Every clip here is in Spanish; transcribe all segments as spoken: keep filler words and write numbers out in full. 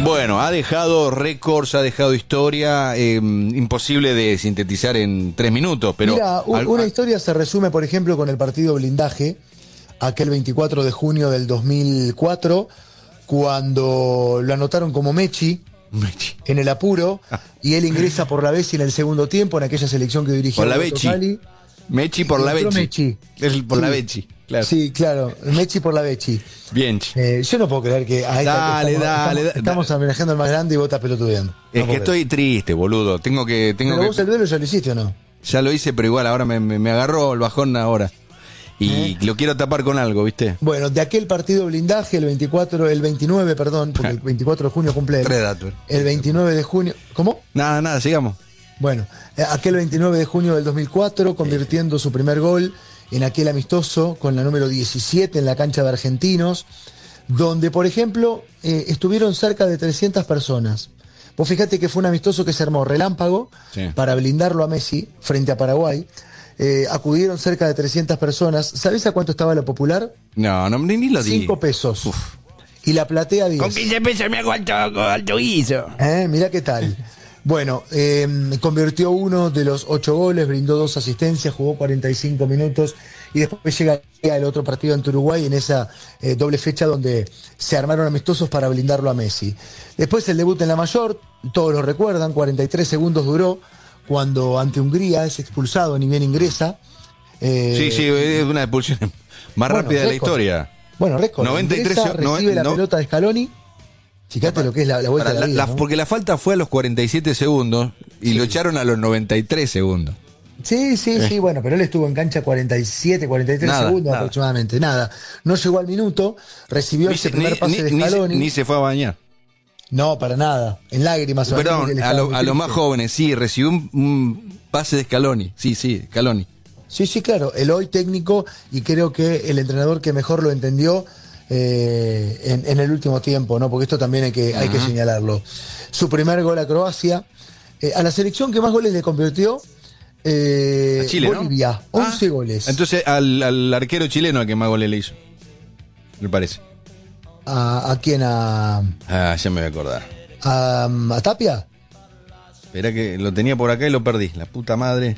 Bueno, ha dejado récords, ha dejado historia, eh, imposible de sintetizar en tres minutos, pero... Mira, un, al, una historia se resume, por ejemplo, con el partido blindaje, aquel veinticuatro de junio del dos mil cuatro, cuando lo anotaron como Mechi, Mechi. en el apuro, y él ingresa por la Becci en el segundo tiempo, en aquella selección que dirigió Por la Roberto Becci. Cali. Mechi por la Entró Becci. Mechi. El por Sí. la Becci, claro. Sí, claro, Mechi por la Becci. Bien. Eh, yo no puedo creer que a esta- Dale, estamos, dale, estamos, dale. estamos homenajeando al más grande y vos estás pelotudeando. No Es puedo que creer. estoy triste, boludo. Tengo que... Tengo Pero que... vos el duelo ya lo hiciste, ¿o no? Ya lo hice, pero igual ahora me, me, me agarró el bajón ahora. Y ¿Eh? lo quiero tapar con algo, ¿viste? Bueno, de aquel partido blindaje, el veinticuatro, el veintinueve, perdón, porque el veinticuatro de junio cumple él. Tres datos. El veintinueve de junio, ¿cómo? Nada, nada, sigamos. Bueno, eh, aquel veintinueve de junio del dos mil cuatro, convirtiendo su primer gol en aquel amistoso con la número diecisiete en la cancha de Argentinos, donde, por ejemplo, eh, estuvieron cerca de trescientas personas. Vos fíjate que fue un amistoso que se armó relámpago Sí. para blindarlo a Messi frente a Paraguay. Eh, acudieron cerca de trescientas personas. ¿Sabés a cuánto estaba la popular? No, no, ni, ni lo digo. Cinco pesos. Y la platea diez. Con quince pesos me hago alto, alto guiso. ¿Eh? Mirá qué tal. Bueno, eh, convirtió uno de los ocho goles, brindó dos asistencias, jugó cuarenta y cinco minutos y después llega el otro partido ante Uruguay en esa eh, doble fecha donde se armaron amistosos para blindarlo a Messi. Después el debut en la mayor, todos lo recuerdan, cuarenta y tres segundos duró cuando ante Hungría es expulsado, ni bien ingresa. Eh, Sí, sí, es una expulsión más bueno, rápida de la récord. historia. Bueno, récord. noventa y tres Ingresa, no- recibe la no- pelota de Scaloni. Fíjate lo que es la, la vuelta Para de la, la- vida, la- ¿no? Porque la falta fue a los cuarenta y siete segundos y Sí. lo echaron a los noventa y tres segundos. Sí, sí, sí, bueno, pero él estuvo en cancha cuarenta y siete, cuarenta y tres Nada, segundos nada. aproximadamente, nada. No llegó al minuto, recibió Ni ese se, primer ni- pase ni- de ni se- Scaloni. ni se fue a bañar. No, para nada, en lágrimas. se bañó porque Perdón, él a, estaba lo- muy a los más triste. jóvenes, sí, recibió un, un pase de Scaloni. Sí, sí, Scaloni. Sí, sí, claro, el hoy técnico y creo que el entrenador que mejor lo entendió eh, en, en el último tiempo, ¿no? Porque esto también hay que, hay que señalarlo. Su primer gol a Croacia, eh, a la selección que más goles le convirtió, eh, A Chile, ¿no? Bolivia, once Ah, goles. Entonces al, al arquero chileno al que más goles le hizo. Me parece. ¿A, a quién? ¿A, Ah, ya me voy a acordar. a, a Tapia? Esperá que lo tenía por acá y lo perdí. La puta madre.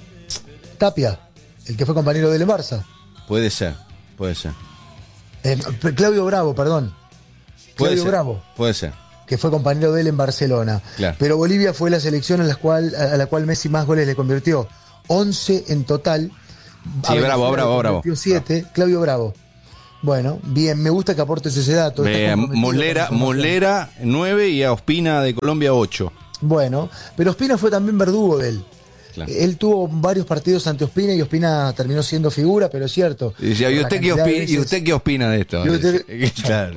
Tapia, el que fue compañero del Barça. Puede ser, puede ser. Eh, Claudio Bravo, perdón. Puede Claudio ser, Bravo, puede ser. que fue compañero de él en Barcelona. Claro. Pero Bolivia fue la selección en la cual, a la cual Messi más goles le convirtió. once en total. Sí, A Bravo, Venezuela Bravo, le Bravo. convirtió siete. Claudio Bravo. Bueno, bien, me gusta que aportes ese dato. Estás Eh, comprometido Molera, con la información. Molera nueve y a Ospina de Colombia ocho. Bueno, pero Ospina fue también verdugo de él. Claro. Él tuvo varios partidos ante Ospina y Ospina terminó siendo figura, pero es cierto. Y decía, ¿y Por la usted, qué cantidad de opina, ¿y veces- usted qué opina de esto? ¿Y usted- Claro.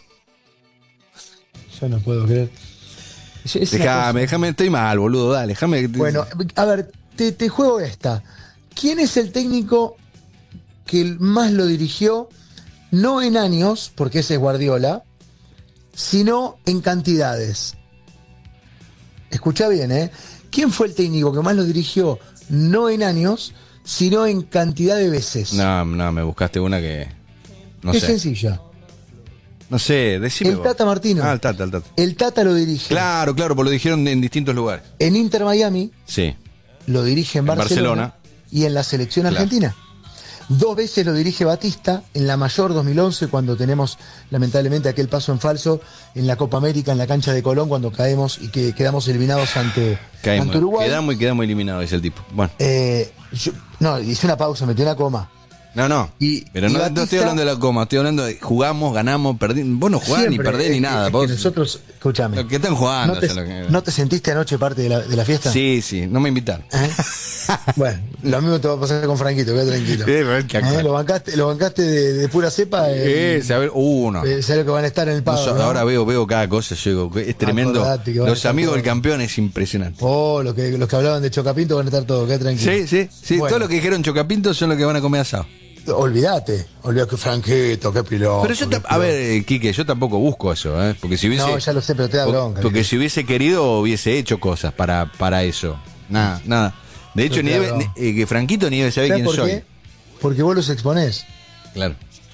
Yo no puedo creer. Es- es una Déjame, cosa- déjame, estoy mal, boludo, dale, déjame. Bueno, a ver, te, te juego esta. ¿Quién es el técnico que más lo dirigió, no en años, porque ese es Guardiola, sino en cantidades? Escucha bien, ¿eh? ¿Quién fue el técnico que más lo dirigió, no en años, sino en cantidad de veces? No, no, me buscaste una que. No es sé. sencilla. No sé, decime. El vos. Tata Martino. Ah, el Tata, el Tata. El Tata lo dirige Claro, claro, porque lo dijeron en distintos lugares. en Inter Miami, Sí. lo dirige en En Barcelona, Barcelona. y en la selección Claro. argentina. Dos veces lo dirige Batista, en la mayor dos mil once, cuando tenemos lamentablemente aquel paso en falso en la Copa América, en la cancha de Colón, cuando caemos y que quedamos eliminados ante, Caímos, ante Uruguay. quedamos y quedamos eliminados, dice el tipo. Bueno, Eh, yo- no, hice una pausa, metí una coma. no, no. Y- pero y no, no Batista- estoy hablando de la coma, estoy hablando de jugamos, ganamos, perdimos. Vos no jugás ni Siempre, perdés es ni que- nada. es que Vos, nosotros, escúchame. lo que están jugando. ¿No te, es lo que- ¿no te sentiste anoche parte de la, de la fiesta? Sí, sí, no me invitaron. ¿Eh? Bueno, lo mismo te va a pasar con Franquito, queda tranquilo. Sí, pero es que- ¿Eh? Lo bancaste, lo bancaste de, de pura cepa. eh, Eh, saber, uno. eh, sabés lo que van a estar en el No pago. so- ¿no? Ahora veo, veo cada cosa, yo digo, que es tremendo. Acordate que van a Los estar amigos todos. del campeón es impresionante. Oh, los que, los que hablaban de Chocapinto van a estar todos, queda tranquilo. Sí, sí, sí. Bueno. Todo lo que dijeron Chocapinto son los que van a comer asado. Olvídate, olvídate que Franquito, qué piloto. Pero yo, qué tam- a piloto. ver, eh, Quique, yo tampoco busco eso, ¿eh? Porque si hubiese. No, ya lo sé, pero te da po- bronca. Porque ¿viste? si hubiese querido, hubiese hecho cosas para, para eso. Nada, nada. De hecho, Pero ni te da debe- bronca. ni- eh, que Franquito ni debe saber ¿Sabes quién por soy. qué? Porque vos los exponés. Claro.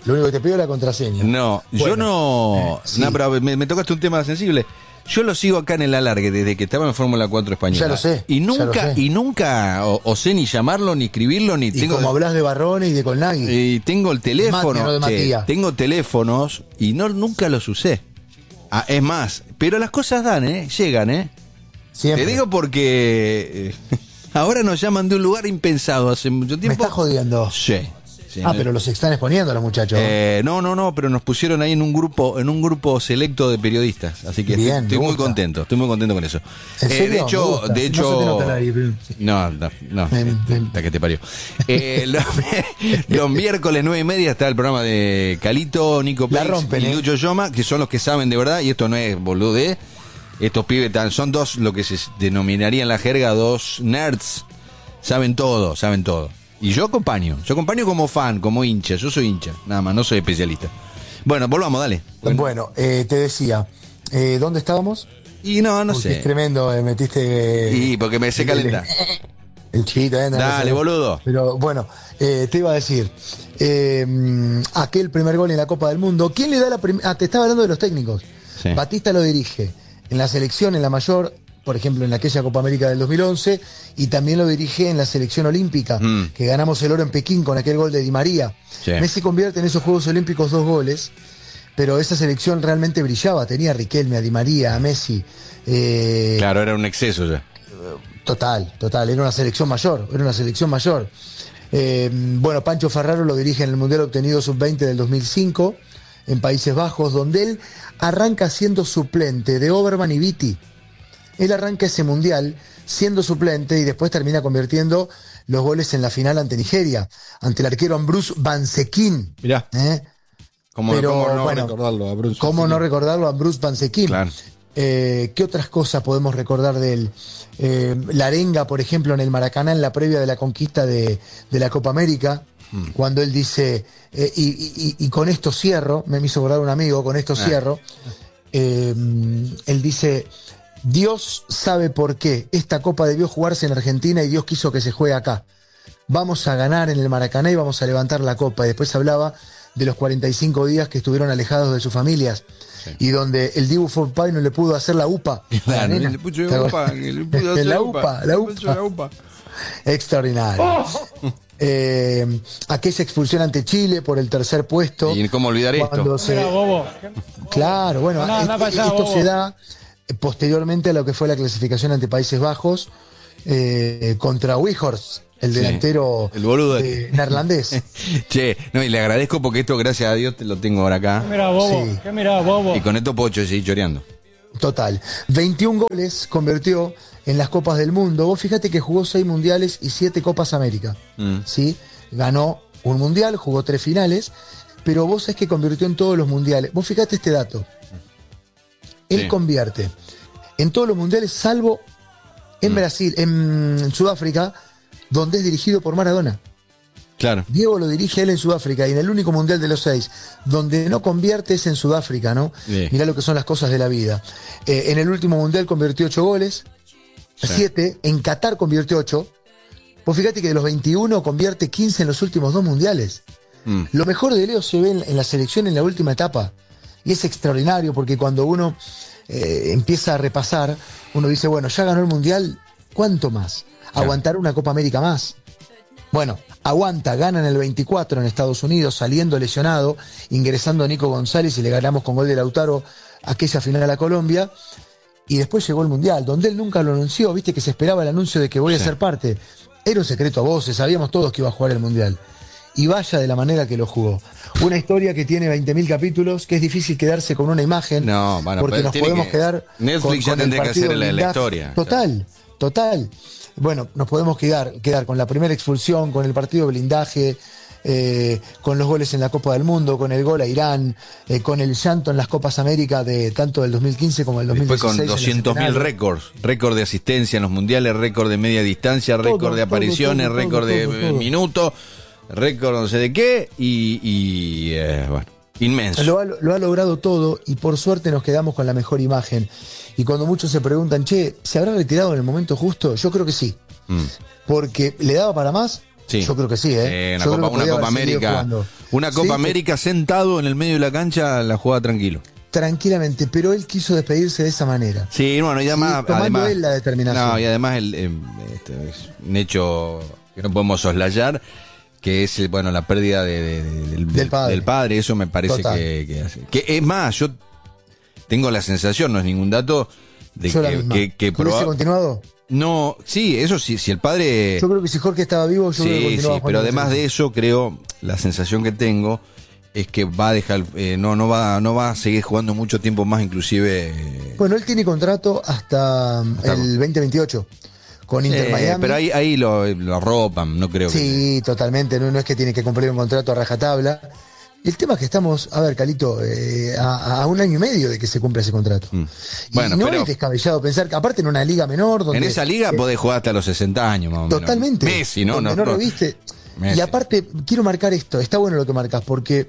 Lo único que te pido es la contraseña. No, bueno, yo no... Eh, sí. No, pero me, me tocaste un tema sensible. Yo lo sigo acá en el alargue desde que estaba en Fórmula cuatro española. Ya lo sé. Y nunca, sé. y nunca o, o sé ni llamarlo, ni escribirlo, ni y tengo... como hablas de Barrone y de Colnaghi. Y tengo el teléfono. Mati, no de che, tengo teléfonos y no nunca los usé. Ah, es más, pero las cosas dan, ¿eh? Llegan, ¿eh? Siempre. Te digo porque eh, ahora nos llaman de un lugar impensado hace mucho tiempo. ¿Me estás jodiendo? Sí. Sí, ah, me... pero los están exponiendo los muchachos. Eh, no, no, no, pero nos pusieron ahí en un grupo, en un grupo selecto de periodistas, así que Bien, estoy, estoy muy contento, estoy muy contento con eso. ¿En eh, serio? de hecho, de hecho, no, no, no, no, la que te parió. Eh, los, los miércoles nueve y media está el programa de Calito, Nico Pérez y ¿eh? Lucho Yoma, que son los que saben de verdad, y esto no es boludez. Estos pibes tan, son dos, lo que se denominaría en la jerga, dos nerds, saben todo, saben todo. Y yo acompaño, yo acompaño como fan, como hincha, yo soy hincha, nada más, no soy especialista. Bueno, volvamos, dale. Bueno, bueno eh, te decía, eh, ¿dónde estábamos? Y no, no porque sé. Es tremendo, eh, metiste... Y porque me sé calentar. El chiquito, ¿eh? No, dale, no, boludo. Pero bueno, eh, te iba a decir, eh, aquel primer gol en la Copa del Mundo, ¿quién le da la primera? Ah, te estaba hablando de los técnicos. Sí. Batista lo dirige en la selección, en la mayor... por ejemplo, en aquella Copa América del dos mil once, y también lo dirigí en la selección olímpica, mm. que ganamos el oro en Pekín con aquel gol de Di María. Sí. Messi convierte en esos Juegos Olímpicos dos goles, pero esa selección realmente brillaba, tenía a Riquelme, a Di María, a Messi. Eh, claro, era un exceso ya. Total, total, era una selección mayor, era una selección mayor. Eh, bueno, Pancho Ferraro lo dirige en el Mundial obtenido sub veinte del dos mil cinco, en Países Bajos, donde él arranca siendo suplente de Oberman y Vitti. Él arranca ese mundial siendo suplente y después termina convirtiendo los goles en la final ante Nigeria, ante el arquero Ambrus Bansekin. Mirá. ¿Eh? ¿Cómo, Pero, ¿Cómo no bueno, recordarlo a Bruce ¿Cómo no recordarlo a Bruce Bansekin? Claro. Eh, ¿Qué otras cosas podemos recordar de él? Eh, la arenga, por ejemplo, en el Maracaná, en la previa de la conquista de, de la Copa América, hmm. cuando él dice, eh, y, y, y con esto cierro, me hizo acordar un amigo, con esto ah. cierro, eh, él dice... Dios sabe por qué esta copa debió jugarse en Argentina y Dios quiso que se juegue acá. Vamos a ganar en el Maracaná y vamos a levantar la copa. Y después hablaba de los cuarenta y cinco días que estuvieron alejados de sus familias sí. y donde el Dibu Forpay no le pudo hacer la UPA. Claro, le puso la UPA. La UPA, la UPA. La UPA. Extraordinario. Oh. Eh, aquella expulsión ante Chile por el tercer puesto. ¿Y cómo olvidar esto? Se... Mira, bobo. Claro, bueno, no, no, esto, esto se da... posteriormente a lo que fue la clasificación ante Países Bajos eh, contra Weghorst, el delantero sí, el boludo eh, neerlandés. Che, no, y le agradezco porque esto, gracias a Dios, te lo tengo ahora acá. ¿Qué mirá, bobo? Sí. ¿Qué mirá, bobo? Y con esto puedo seguir choreando. Total. veintiún goles convirtió en las Copas del Mundo. Vos fíjate que jugó seis mundiales y siete Copas América. Mm. ¿Sí? Ganó un mundial, jugó tres finales, pero vos sabés que convirtió en todos los mundiales. Vos fíjate este dato. Él sí. convierte en todos los mundiales, salvo en mm. Brasil, en Sudáfrica, donde es dirigido por Maradona. Claro. Diego lo dirige él en Sudáfrica y en el único mundial de los seis, donde no convierte es en Sudáfrica, ¿no? Sí. Mirá lo que son las cosas de la vida. Eh, en el último mundial convirtió ocho goles, sí. siete, en Qatar convirtió ocho. Pues fíjate que de los veintiuno convierte quince en los últimos dos mundiales. Mm. Lo mejor de Leo se ve en, en la selección en la última etapa. Y es extraordinario porque cuando uno eh, empieza a repasar, uno dice, bueno, ya ganó el Mundial, ¿cuánto más? ¿Aguantar una Copa América más? Bueno, aguanta, gana en el veinticuatro en Estados Unidos, saliendo lesionado, ingresando a Nico González y le ganamos con gol de Lautaro aquella final a la Colombia. Y después llegó el Mundial, donde él nunca lo anunció, viste que se esperaba el anuncio de que voy sí. a ser parte. Era un secreto a voces, sabíamos todos que iba a jugar el Mundial. Y vaya de la manera que lo jugó. Una historia que tiene veinte mil capítulos, que es difícil quedarse con una imagen, no, bueno, porque nos podemos que... quedar Netflix con, ya con tendría que hacer la, la historia. Total, total. Bueno, nos podemos quedar, quedar con la primera expulsión, con el partido de blindaje, eh, con los goles en la Copa del Mundo, con el gol a Irán, eh, con el llanto en las Copas América de tanto del dos mil quince como del dos mil dieciséis. Después con doscientos mil récords, récord de asistencia en los mundiales, récord de media distancia, récord de apariciones, récord de minutos. Récord no sé de qué y, y eh, bueno, inmenso. Lo ha, lo ha logrado todo y por suerte nos quedamos con la mejor imagen. Y cuando muchos se preguntan, che, ¿se habrá retirado en el momento justo? Yo creo que sí. Mm. Porque le daba para más, Sí. Yo creo que sí, ¿eh? Eh, una Yo Copa, creo que una podía Copa haber seguido América. jugando. Una Copa Sí, América sentado en el medio de la cancha, la jugaba tranquilo. tranquilamente, pero él quiso despedirse de esa manera. Sí, bueno, y además. Sí, tomando además él la determinación. No, y además el, eh, este es un hecho que no podemos soslayar, que es, eh, bueno, la pérdida de, de- de- del, Del padre. del padre. Eso me parece Total. que, que hace- que es más, yo tengo la sensación, no es ningún dato, de Yo la que, misma. que, que ¿Hubiese proba- continuado? No, sí, eso sí, si el padre. Yo creo que si Jorge estaba vivo, yo creo que Sí, sí, continuaba pero jugando además con de selección. eso, creo, la sensación que tengo es que va a dejar, eh, no, no va, no va a seguir jugando mucho tiempo más, inclusive. eh, Bueno, él tiene contrato hasta, Hasta- el veinte veintiocho con Inter eh, Miami. pero ahí, ahí lo, lo arropan, no creo que. Sí, totalmente. No, no es que tiene que cumplir un contrato a rajatabla. El tema es que estamos, a ver, Calito, eh, a, a un año y medio de que se cumpla ese contrato. Mm. Y Bueno, no pero- es descabellado pensar que, aparte en una liga menor, donde En esa liga eh, podés jugar hasta los sesenta años, más o menos. totalmente. Messi, ¿no? donde no, no, no. reviste. Messi. Y aparte, quiero marcar esto, está bueno lo que marcas, porque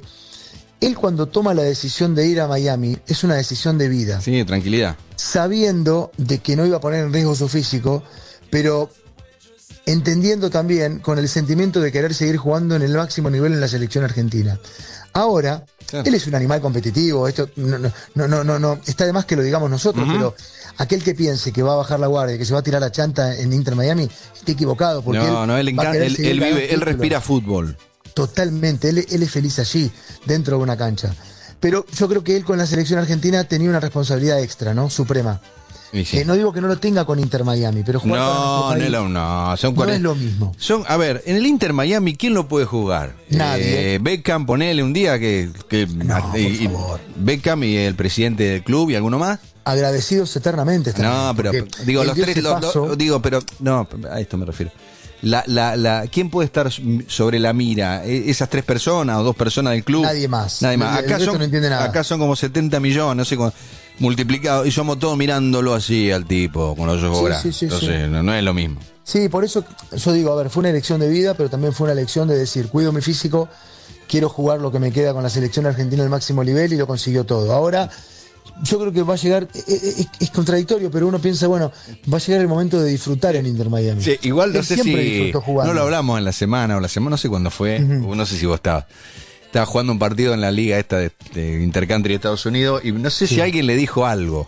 él cuando toma la decisión de ir a Miami, es una decisión de vida. Sí, tranquilidad. Sabiendo de que no iba a poner en riesgo su físico, pero entendiendo también con el sentimiento de querer seguir jugando en el máximo nivel en la selección argentina. Ahora, Claro. él es un animal competitivo, esto no, no, no, no, no, no, está de más que lo digamos nosotros, pero aquel que piense que va a bajar la guardia, que se va a tirar la chanta en Inter Miami, está equivocado, porque No, él no, él, va a encanta, querer él, seguir él ganando vive, él títulos. respira fútbol. Totalmente, él, él es feliz allí, dentro de una cancha. Pero yo creo que él con la selección argentina tenía una responsabilidad extra, ¿no? Suprema. Y sí. Eh, no digo que no lo tenga con Inter Miami, pero jugar para No, nuestro no, país es lo- no, son no cuarenta es lo mismo. Son, a ver, en el Inter Miami, ¿quién lo puede jugar? Nadie. Eh, Beckham, ponele un día que, que No, y- y- por favor. Beckham y el presidente del club y alguno más. Agradecidos eternamente. están, No, pero porque digo él los dio tres, ese los- paso. los- digo, pero no, a esto me refiero. La, la, la, ¿quién puede estar sobre la mira? ¿E- ¿Esas tres personas o dos personas del club? Nadie más. Nadie más. El- el Acá resto son, no entiende nada. acá son como setenta millones, no sé, cu- multiplicados, y somos todos mirándolo así al tipo, con los ojos Sí, grandes. sí, sí, Entonces, sí. No, no es lo mismo. Sí, por eso yo digo, a ver, fue una elección de vida, pero también fue una elección de decir, cuido mi físico, quiero jugar lo que me queda con la selección argentina al máximo nivel y lo consiguió todo. Ahora, yo creo que va a llegar, es, es- es contradictorio, pero uno piensa, bueno, va a llegar el momento de disfrutar en Inter Miami. Sí, igual no Él sé siempre si. disfrutó jugando. No lo hablamos en la semana o la semana, no sé cuándo fue, o no sé si vos estabas. Estaba jugando un partido en la liga esta de, de Intercountry de Estados Unidos y no sé Sí. si alguien le dijo algo.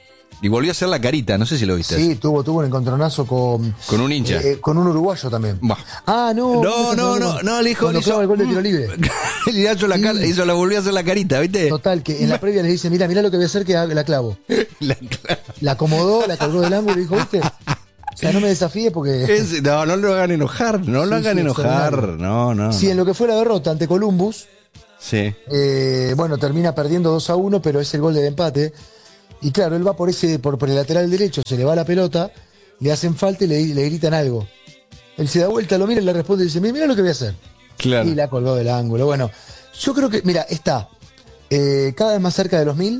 Y volvió a hacer la carita, no sé si lo viste. Sí, tuvo, tuvo un encontronazo con, Con un hincha. eh, con un uruguayo también. Buah. Ah, no. No, ¿me no, estás no, hablando? no, le dijo. Cuando le hizo- clava el gol de tiro libre. Le hizo la, Sí. cara, hizo la volvió a hacer la carita, ¿viste? Total, que en la previa le dice, mira, mira lo que voy a hacer, que la clavo. La cara. La acomodó, la colgó del ángulo y dijo, ¿viste? O sea, no me desafíe porque... Es- no, no lo hagan enojar, no lo Sí, hagan sí, enojar. extraordinario. No, no. Sí, en lo que fue la derrota ante Columbus, Sí. eh, bueno, termina perdiendo dos a uno, pero es el gol del empate. Y claro, él va por ese por, por el lateral derecho, se le va la pelota, le hacen falta y le, le gritan algo. Él se da vuelta, lo mira y le responde y dice, mira, mira lo que voy a hacer. Claro. Y la colgó del ángulo. Bueno, yo creo que, mira, está eh, cada vez más cerca de los mil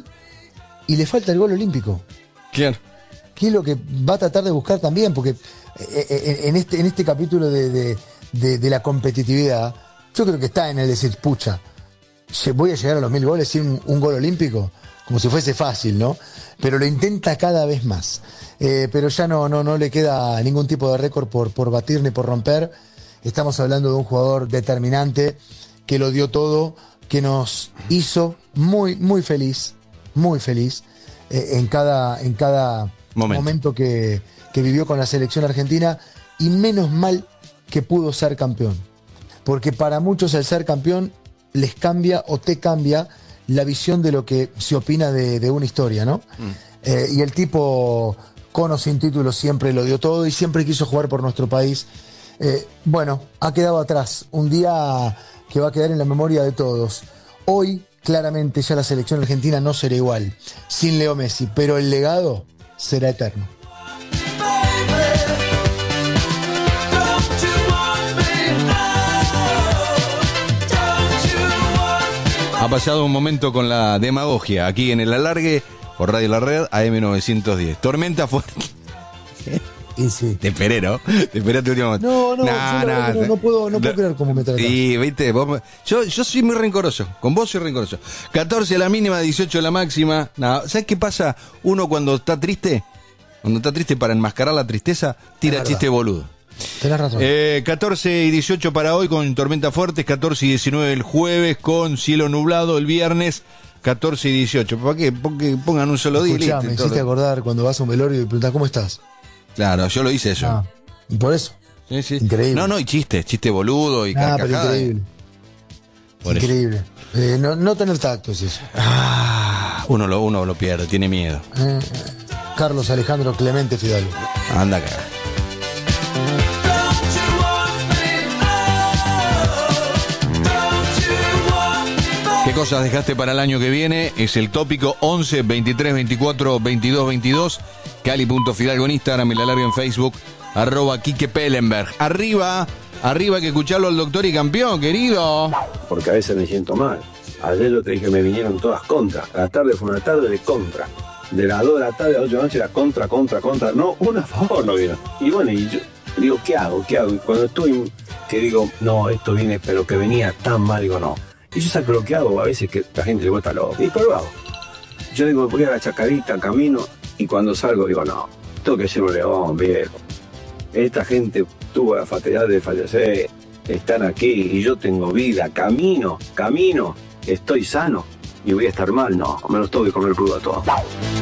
y le falta el gol olímpico. Claro. Que es lo que va a tratar de buscar también, porque eh, eh, en, este, en este capítulo de, de- de- de la competitividad, yo creo que está en el decir, pucha, lle- voy a llegar a los mil goles sin un, un gol olímpico, como si fuese fácil, ¿no? Pero lo intenta cada vez más. Eh, pero ya no, no, no le queda ningún tipo de récord por, por batir ni por romper. Estamos hablando de un jugador determinante que lo dio todo, que nos hizo muy, muy feliz, muy feliz eh, en cada, en cada Momento. momento, que, que vivió con la selección argentina, y menos mal que pudo ser campeón. Porque para muchos el ser campeón les cambia o te cambia la visión de lo que se opina de, de una historia, ¿no? Eh, y el tipo, con o sin título, siempre lo dio todo y siempre quiso jugar por nuestro país. Eh, bueno, ha quedado atrás. Un día que va a quedar en la memoria de todos. Hoy, claramente, ya la selección argentina no será igual sin Leo Messi, pero el legado será eterno. Ha pasado un momento con la demagogia aquí en el alargue por Radio La Red A M novecientos diez. Tormenta fuerte. Y sí. Te esperé, ¿no? Te esperé a tu último momento. No, no, Nah, yo la verdad nah, que no, te- no puedo, no puedo creer cómo me tratás. Y, viste, vos me- yo, yo soy muy rencoroso. Con vos soy rencoroso. catorce la mínima, dieciocho la máxima. Nada, ¿sabes qué pasa? Uno cuando está triste, cuando está triste para enmascarar la tristeza, tira Es verdad. chiste boludo. Tenés razón. Eh, catorce y dieciocho para hoy con tormentas fuertes, catorce y diecinueve el jueves con cielo nublado, el viernes catorce y dieciocho. ¿Para qué? Porque pongan un solo día. Escuchá, me hiciste acordar cuando vas a un velorio y preguntás ¿cómo estás? Claro, yo lo hice eso. Ah, y por eso. Sí, sí. Increíble. No, no, y chiste, chiste boludo y Ah, pero carcajada. increíble. Por Increíble. Eh, no, no tener tacto es eso. Ah, uno lo, uno lo pierde, tiene miedo. Eh, Carlos Alejandro Clemente Fidalgo. Anda acá. ¿Qué cosas dejaste para el año que viene? Es el tópico once, veintitrés, veinticuatro, veintidós, veintidós. Cali.Fidalgo en Instagram y la larga en Facebook. Arroba Quique Pellenberg. Arriba, arriba hay que escucharlo al doctor y campeón, querido. Porque a veces me siento mal. Ayer yo te dije que me vinieron todas contra. La tarde fue una tarde de contra. De las dos de la tarde a las ocho de la noche era contra, contra, contra. No, una a favor no vino. Y bueno, y yo digo, ¿qué hago? ¿Qué hago? Y cuando estoy, que digo, no, esto viene, pero que venía tan mal, digo, no. Y yo saco lo que hago, a veces que la gente le cuesta loco. Y pero lo hago. Yo digo, voy a la chacarita, camino, y cuando salgo digo, no, tengo que ser un león, viejo. Esta gente tuvo la fatalidad de fallecer, están aquí, y yo tengo vida, camino, camino, estoy sano, y voy a estar mal, no, me los tengo que comer crudo a todos.